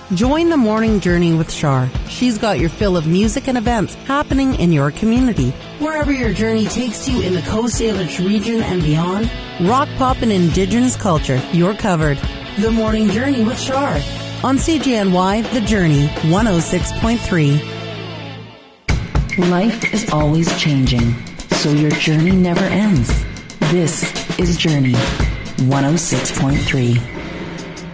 Join the morning journey with Shar. She's got your fill of music and events happening in your community. Wherever your journey takes you in the Coast Salish region and beyond, rock, pop, and Indigenous culture, you're covered. The morning journey with Shar on CGNY, The Journey, 106.3. Life is always changing, so your journey never ends. This is Journey, 106.3.